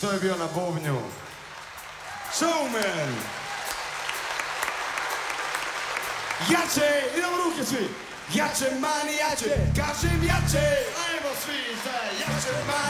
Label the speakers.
Speaker 1: to je bio na bubnju Showman. Jače, idemo ruke svi. Jače, mani, jače, kažem jače. Ajmo svi, jače, mani.